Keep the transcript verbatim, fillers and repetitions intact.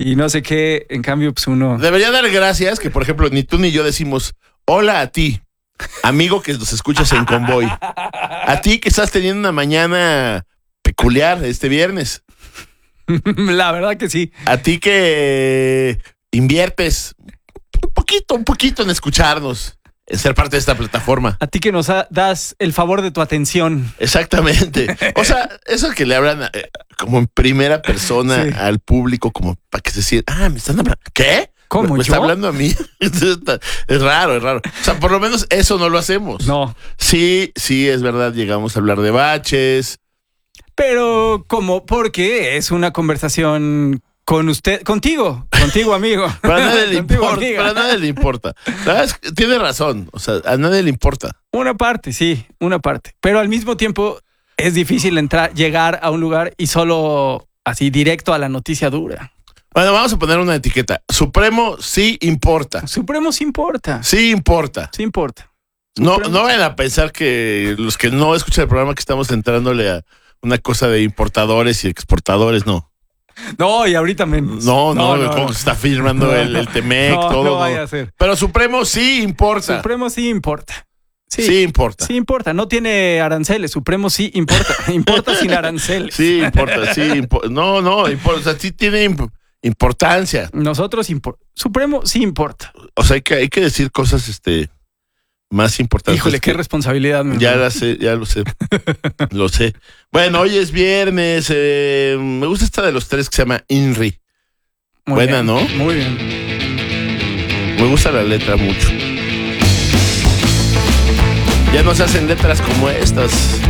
y no sé qué, en cambio, pues uno... Debería dar gracias que, por ejemplo, ni tú ni yo decimos hola a ti, amigo que nos escuchas en Convoy. A ti que estás teniendo una mañana peculiar este viernes. La verdad que sí. A ti que inviertes un poquito, un poquito en escucharnos, en ser parte de esta plataforma. A ti que nos ha- das el favor de tu atención. Exactamente. O sea, eso que le hablan eh, como en primera persona Sí. al público, como para que se sienta, ah, me están hablando. ¿Qué? ¿Cómo, ¿Me está yo? hablando a mí? Es raro, es raro. O sea, por lo menos eso no lo hacemos. No. Sí, sí, es verdad, llegamos a hablar de baches. Pero como, porque es una conversación con usted, contigo, contigo, amigo. Pero a nadie le Contigo, importa. amiga. Pero a nadie le importa. La verdad es que tiene razón. O sea, a nadie le importa. Una parte, sí, una parte. Pero al mismo tiempo es difícil entrar, llegar a un lugar y solo así directo a la noticia dura. Bueno, vamos a poner una etiqueta. Supremo sí importa. Supremo sí importa. Sí importa. Sí importa. No, Supremo. no vayan a pensar que los que no escuchan el programa que estamos entrándole a una cosa de importadores y exportadores, no. No, y ahorita menos. No, no, no, como no. que se está firmando el, el Temec, No, todo. no no. vaya a ser. Pero Supremo sí importa. Supremo sí importa. Sí, Sí, importa. sí importa. No tiene aranceles. Supremo sí importa. Importa sin aranceles. Sí importa, sí importa. No, no, importa. O sea, sí tiene imp- importancia. Nosotros impor- Supremo sí importa. O sea, hay que, hay que decir cosas este, más importantes. Híjole, qué que- responsabilidad. mi Ya hermano. la sé, ya lo sé. Lo sé. Bueno, hoy es viernes. eh, me gusta esta de los tres que se llama INRI. Muy buena, bien, ¿no? Muy bien. Me gusta la letra mucho. Ya no se hacen letras como estas.